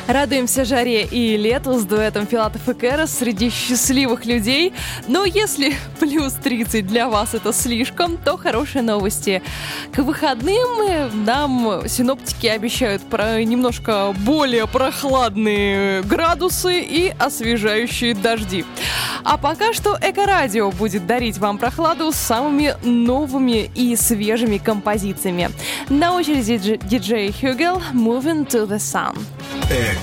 Радуемся жаре и лету с дуэтом Филатов и Кэрос среди счастливых людей. Но если плюс 30 для вас это слишком, то хорошие новости. К выходным нам синоптики обещают про немножко более прохладные градусы и освежающие дожди. А пока что Эко-радио будет дарить вам прохладу с самыми новыми и свежими композициями. На очереди диджей Хюгел «Moving to the Sun».